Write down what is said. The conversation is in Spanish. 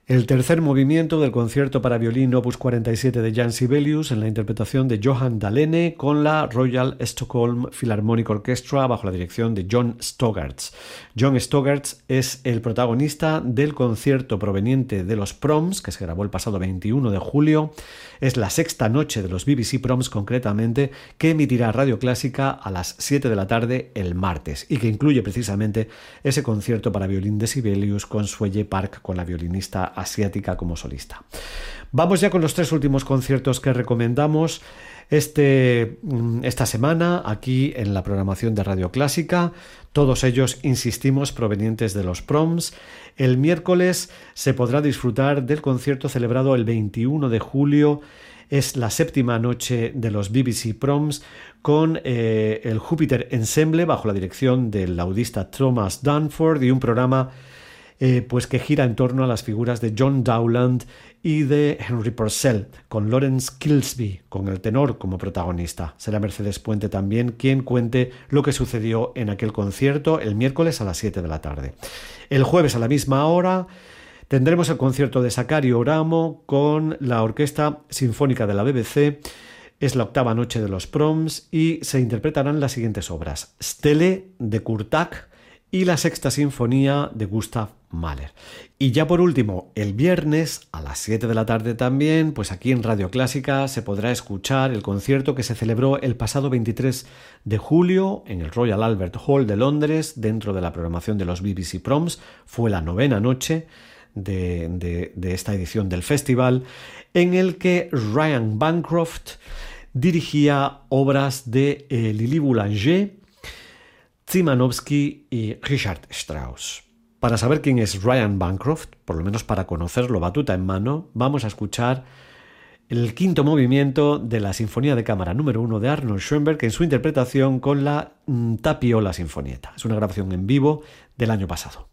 El tercer movimiento del concierto para violín Opus 47 de Jan Sibelius en la interpretación de Johan Dahlene con la Royal Stockholm Philharmonic Orchestra bajo la dirección de John Stoggarts. John Stoggarts es el protagonista del concierto proveniente de los Proms, que se grabó el pasado 21 de julio. Es la sexta noche de los BBC Proms concretamente, que emitirá Radio Clásica a las 7 de la tarde el martes y que incluye precisamente ese concierto para violín de Sibelius con Suelle Park con la violinista asiática como solista. Vamos ya con los tres últimos conciertos que recomendamos esta semana aquí en la programación de Radio Clásica. Todos ellos, insistimos, provenientes de los Proms. El miércoles se podrá disfrutar del concierto celebrado el 21 de julio. Es la séptima noche de los BBC Proms con el Júpiter Ensemble bajo la dirección del laudista Thomas Dunford y un programa pues que gira en torno a las figuras de John Dowland y de Henry Purcell, con Lawrence Kilsby, con el tenor como protagonista. Será Mercedes Puente también quien cuente lo que sucedió en aquel concierto el miércoles a las 7 de la tarde. El jueves a la misma hora tendremos el concierto de Sakari Oramo con la Orquesta Sinfónica de la BBC. Es la octava noche de los Proms y se interpretarán las siguientes obras: Stele de Kurtak y la Sexta Sinfonía de Gustav Mahler. Y ya por último, el viernes a las 7 de la tarde también, pues aquí en Radio Clásica se podrá escuchar el concierto que se celebró el pasado 23 de julio en el Royal Albert Hall de Londres, dentro de la programación de los BBC Proms. Fue la novena noche de esta edición del festival, en el que Ryan Bancroft dirigía obras de Lili Boulanger, Szymanowski y Richard Strauss. Para saber quién es Ryan Bancroft, por lo menos para conocerlo batuta en mano, vamos a escuchar el quinto movimiento de la Sinfonía de Cámara número 1 de Arnold Schoenberg en su interpretación con la Tapiola Sinfonietta. Es una grabación en vivo del año pasado.